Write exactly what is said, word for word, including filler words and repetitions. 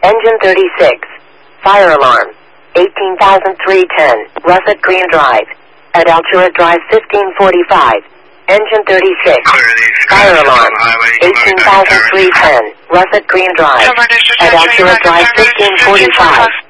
Engine thirty-six. Fire alarm. eighteen thousand three ten. Russet Green Drive. At Altura Drive fifteen forty-five. Engine thirty-six. Fire alarm. eighteen thousand three ten. Russet Green Drive. At Altura Drive fifteen forty-five.